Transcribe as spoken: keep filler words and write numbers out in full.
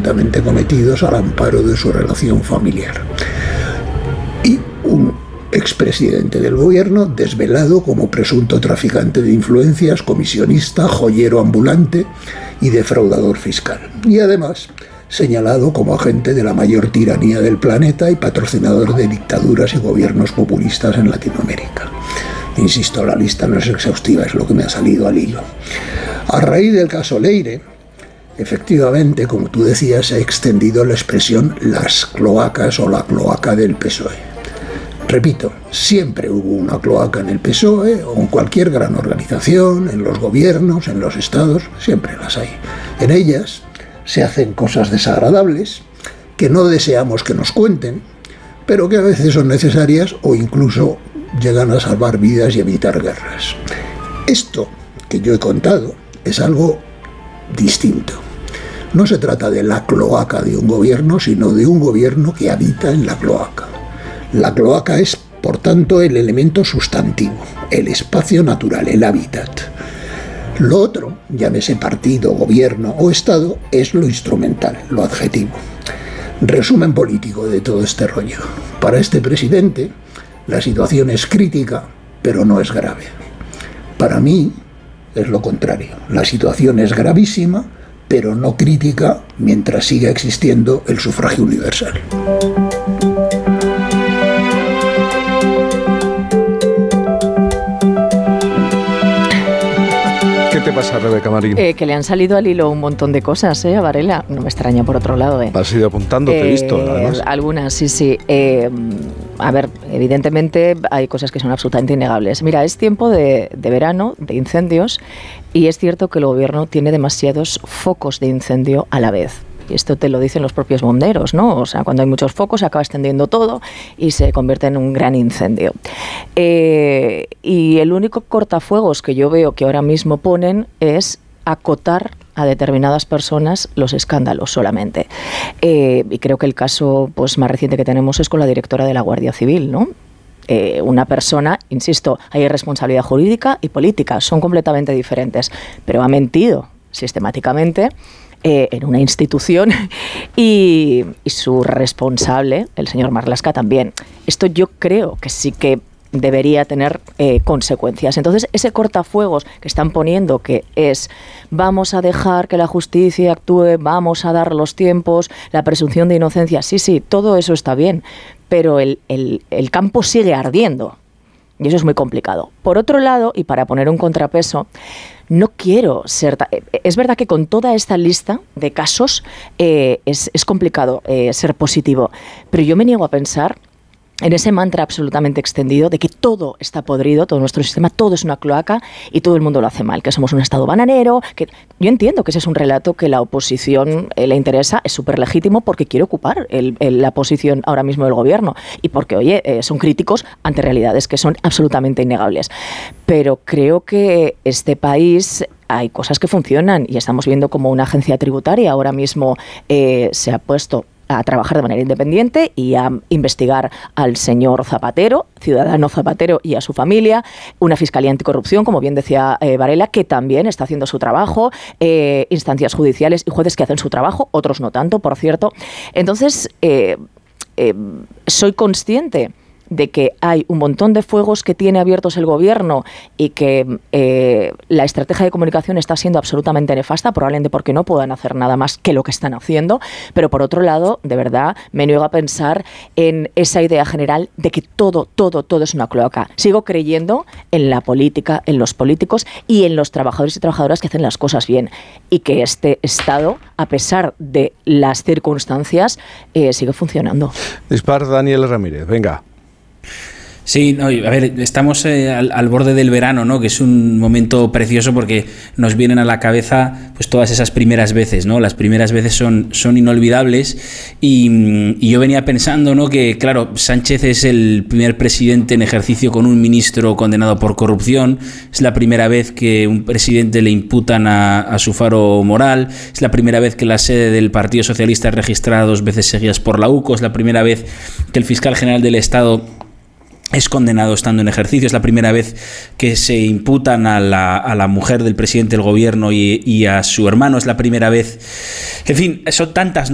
presuntamente cometidos al amparo de su relación familiar. Y un expresidente del gobierno desvelado como presunto traficante de influencias, comisionista, joyero ambulante y defraudador fiscal. Y además señalado como agente de la mayor tiranía del planeta y patrocinador de dictaduras y gobiernos populistas en Latinoamérica. Insisto, la lista no es exhaustiva, es lo que me ha salido al hilo. A raíz del caso Leire, efectivamente, como tú decías, se ha extendido la expresión las cloacas o la cloaca del P S O E. Repito, siempre hubo una cloaca en el P S O E o en cualquier gran organización, en los gobiernos, en los estados, siempre las hay. En ellas se hacen cosas desagradables que no deseamos que nos cuenten, pero que a veces son necesarias o incluso llegan a salvar vidas y evitar guerras. Esto que yo he contado es algo distinto. No se trata de la cloaca de un gobierno, sino de un gobierno que habita en la cloaca. La cloaca es, por tanto, el elemento sustantivo, el espacio natural, el hábitat. Lo otro, llámese partido, gobierno o Estado, es lo instrumental, lo adjetivo. Resumen político de todo este rollo. Para este presidente, la situación es crítica, pero no es grave. Para mí, es lo contrario. La situación es gravísima, pero no crítica mientras siga existiendo el sufragio universal. ¿Qué te pasa, Rebeca Marín? Eh, que le han salido al hilo un montón de cosas, ¿eh? A Varela. No me extraña por otro lado, ¿eh? Has ido apuntando, te he visto, además. Algunas, sí, sí. Eh, a ver, evidentemente hay cosas que son absolutamente innegables. Mira, es tiempo de, de verano, de incendios, y es cierto que el gobierno tiene demasiados focos de incendio a la vez. Y esto te lo dicen los propios bomberos, ¿no? O sea, cuando hay muchos focos se acaba extendiendo todo y se convierte en un gran incendio. Eh, y el único cortafuegos que yo veo que ahora mismo ponen es acotar a determinadas personas los escándalos solamente. Eh, y creo que el caso pues más reciente que tenemos es con la directora de la Guardia Civil, ¿no? Eh, una persona, insisto, hay responsabilidad jurídica y política, son completamente diferentes, pero ha mentido sistemáticamente Eh, en una institución y, y su responsable, el señor Marlaska, también. Esto yo creo que sí que debería tener eh, consecuencias. Entonces, ese cortafuegos que están poniendo, que es vamos a dejar que la justicia actúe, vamos a dar los tiempos, la presunción de inocencia, sí, sí, todo eso está bien, pero el, el, el campo sigue ardiendo. Y eso es muy complicado. Por otro lado, y para poner un contrapeso, no quiero ser... Ta- es verdad que con toda esta lista de casos eh, es, es complicado eh, ser positivo, pero yo me niego a pensar en ese mantra absolutamente extendido de que todo está podrido, todo nuestro sistema, todo es una cloaca y todo el mundo lo hace mal, que somos un estado bananero, que yo entiendo que ese es un relato que la oposición eh, le interesa, es súper legítimo porque quiere ocupar el, el, la posición ahora mismo del gobierno y porque, oye, eh, son críticos ante realidades que son absolutamente innegables. Pero creo que este país... hay cosas que funcionan y estamos viendo como una agencia tributaria ahora mismo eh, se ha puesto a trabajar de manera independiente y a investigar al señor Zapatero, ciudadano Zapatero, y a su familia, una fiscalía anticorrupción, como bien decía eh, Varela, que también está haciendo su trabajo, eh, instancias judiciales y jueces que hacen su trabajo, otros no tanto, por cierto. Entonces, eh, eh, soy consciente de que hay un montón de fuegos que tiene abiertos el gobierno y que eh, la estrategia de comunicación está siendo absolutamente nefasta, probablemente porque no puedan hacer nada más que lo que están haciendo, pero por otro lado, de verdad, me niego a pensar en esa idea general de que todo, todo, todo es una cloaca. Sigo creyendo en la política, en los políticos y en los trabajadores y trabajadoras que hacen las cosas bien y que este Estado, a pesar de las circunstancias, eh, sigue funcionando. Dispar, Daniel Ramírez, venga. Sí, no, a ver, estamos eh, al, al borde del verano, ¿no? Que es un momento precioso porque nos vienen a la cabeza pues todas esas primeras veces, ¿no? Las primeras veces son, son inolvidables y, y yo venía pensando, ¿no? Que claro, Sánchez es el primer presidente en ejercicio con un ministro condenado por corrupción, es la primera vez que un presidente le imputan a, a su faro moral, es la primera vez que la sede del Partido Socialista es registrada dos veces seguidas por la U C O, es la primera vez que el fiscal general del Estado es condenado estando en ejercicio, es la primera vez que se imputan a la, a la mujer del presidente del gobierno y, y a su hermano, es la primera vez, en fin, son tantas, ¿no?